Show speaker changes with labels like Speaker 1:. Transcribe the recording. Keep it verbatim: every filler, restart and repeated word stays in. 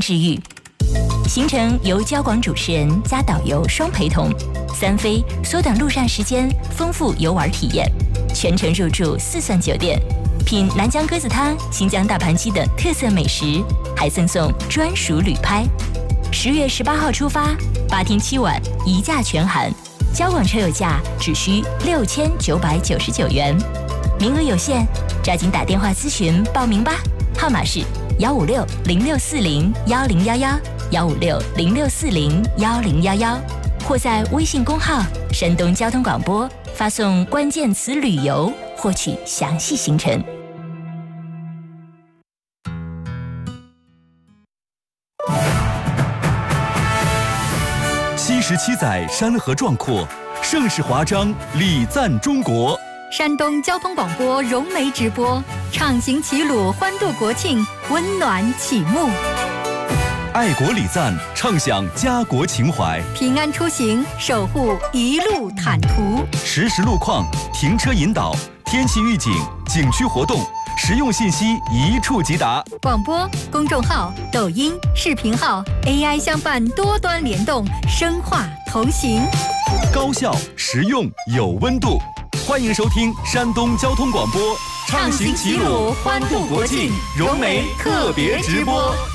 Speaker 1: 治愈。行程由交广主持人加导游双陪同，三飞缩短路上时间，丰富游玩体验，全程入住四钻酒店，品南疆鸽子汤、新疆大盘鸡等特色美食，还赠送专属旅拍。十月十八号出发，八天七晚，一价全含，交广车友价只需六千九百九十九元，名额有限，抓紧打电话咨询报名吧，号码是幺五六零六四零幺零幺幺。幺五六零六四零幺零幺幺，或在微信公号“山东交通广播”发送关键词“旅游”获取详细行程。
Speaker 2: 七十七载山河壮阔，盛世华章礼赞中国。
Speaker 3: 山东交通广播融媒直播，畅行齐鲁，欢度国庆，温暖启幕。
Speaker 2: 爱国礼赞，畅享家国情怀；
Speaker 3: 平安出行，守护一路坦途。
Speaker 2: 实时路况、停车引导、天气预警、景区活动，实用信息一触即达。
Speaker 3: 广播、公众号、抖音、视频号 A I 相伴，多端联动，深化同行。
Speaker 2: 高效、实用、有温度。欢迎收听山东交通广播，
Speaker 3: 畅行齐鲁，欢度国庆，融媒特别直播。